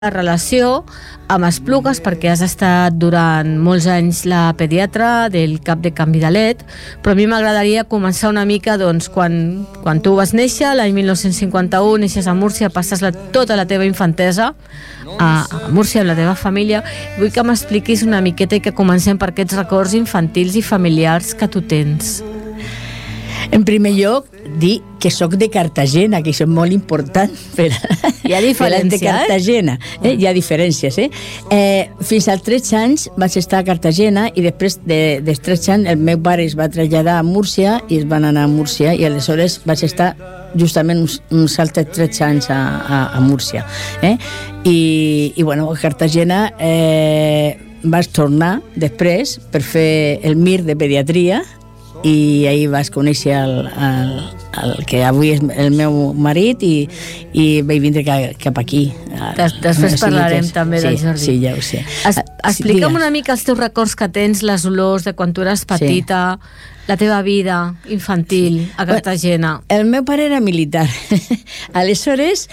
relació amb Esplugues perquè has estat durant molts anys la pediatra del CAP de Can Vidalet, però a mi m'agradaria començar una mica doncs, quan tu vas néixer, l'any 1951, neixes a Múrcia, passes tota la teva infantesa a Múrcia amb la teva família. Vull que m'expliquis una miqueta i que comencem per aquests records infantils i familiars que tu tens. En primer lloc, dir que soc de Cartagena, que això és molt important Hi ha diferències, de Cartagena. Hi ha diferències. Fins als 13 anys vaig estar a Cartagena i després dels 13 anys el meu pare es va traslladar a Múrcia i es van anar a Múrcia i aleshores vaig estar justament uns altres 13 anys a Múrcia. I bueno, a Cartagena vaig tornar després per fer el MIR de pediatria i ahir vas conèixer el que avui és el meu marit i vaig vindre cap aquí. Després parlarem també del Jordi. Sí, ja ho sé. Explica'm una mica els teus records que tens, les olors de quan tu eres petita, la teva vida infantil a Cartagena. El meu pare era militar. Aleshores,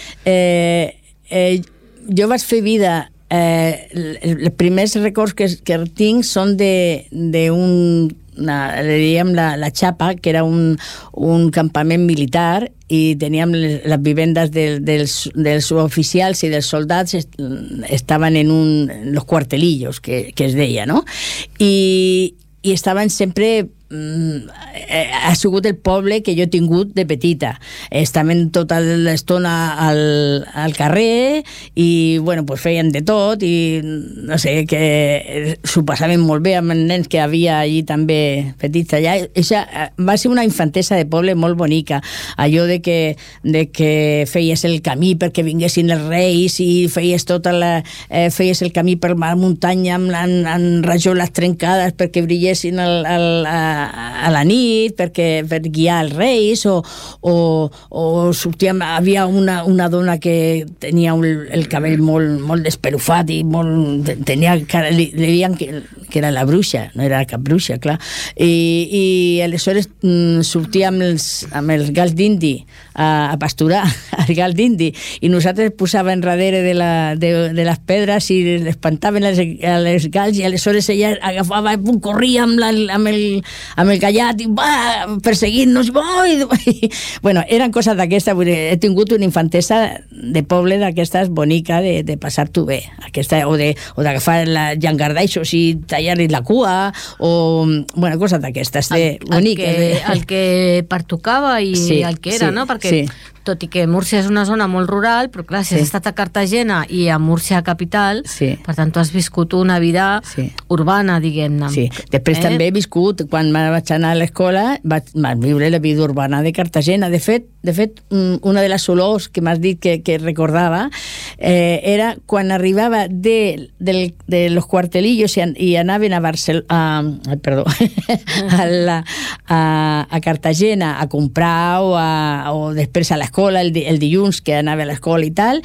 jo vaig fer vida. Els primers records que tinc són d'un le dèiem la Xapa, que era un campament militar i teníem les vivendes dels suboficials i dels soldats estaven en los cuartelillos que es deia, no? I estaven sempre ha sigut el poble que jo he tingut de petita. Estaven tota l'estona al carrer i bueno, pues feien de tot i no sé, que s'ho passaven molt bé amb els nens que havia allí també petits allà. Això va ser una infantesa de poble molt bonica, allò de que feies el camí perquè vinguessin els reis i feies feies el camí per la muntanya amb rajoles trencades perquè brillessin a la nit per guiar els reis o sortíem, havia una dona que tenia el cabell molt despelufat i tenia cara, li deien que era la bruixa, no era cap bruixa, clar, i aleshores sortia amb els gals d'indi a pasturar el gal d'indi i nosaltres posàvem darrere de les pedres i l'espantaven els gals i aleshores ella agafava i corria amb el gallat i va perseguint-nos. Bueno, eren coses d'aquestes. He tingut una infantesa de poble d'aquestes bonica de passar-t'ho bé, o d'agafar llangardaixos i tallar-li la cua o bueno, coses d'aquestes boniques. El que pertocava i el que era, no? Perquè tot i que Múrcia és una zona molt rural, però clar, si has estat a Cartagena i a Múrcia capital, per tant tu has viscut una vida urbana, diguem-ne. Sí, després també he viscut, quan vaig anar a l'escola, vaig viure la vida urbana de Cartagena. De fet, una de les olors que m'has dit que recordava era quan arribava de los cuartelillos i anaven a a Cartagena a comprar o després a l'escola, el dilluns que anava a l'escola i tal,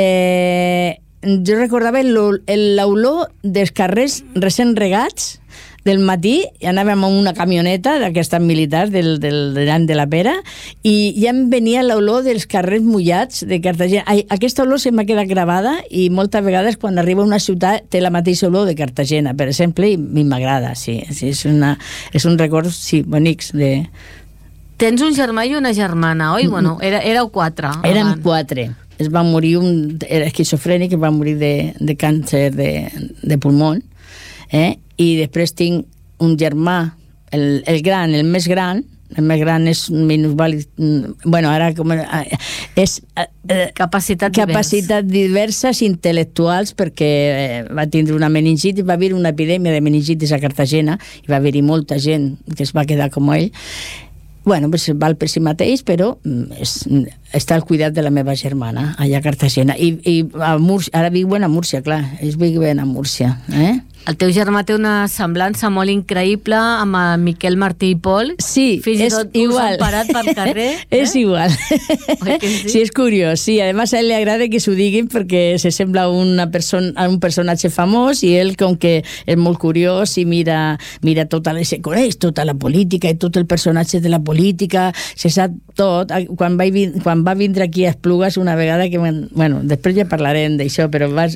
jo recordava l'olor dels carrers recent regats del matí, i anàvem amb una camioneta d'aquestes militars del l'any de la Pera i ja em venia l'olor dels carrers mullats de Cartagena. Aquesta olor se m'ha quedat gravada i moltes vegades quan arriba a una ciutat té la mateixa olor de Cartagena, per exemple, i m'agrada, sí, és un record, bonics de... Tens un germà i una germana, oi? Bueno, éreu 4. Érem 4. Es va morir era esquizofrènic, va morir de càncer de pulmó, i després tinc un germà, el més gran és minusvàlid, bueno, ara com és capacitats diverses intel·lectuals, perquè va tindre una meningitis, va haver una epidèmia de meningitis a Cartagena i va haver-hi molta gent que es va quedar com ell. Bueno, pues val per si mateix, però està al cuidat de la meva germana allà a Cartagena i a Múrcia, ara viuen a Múrcia, clar, ells viuen a Múrcia, El teu germà té una semblança molt increïble amb el Miquel Martí i Pol. Sí, fins i tot igual. Us han parat pel carrer. Es igual. Oi que sí? Sí, es curiós. Sí, además a él le agrada que s'ho diguin perquè se sembla a un personatge famós i ell, com que és molt curiós i mira se coneix tota la política i tot el personatge de la política, se sap tot. Quan va vindre aquí a Esplugues una vegada que, bueno, després ja parlarem d'això, però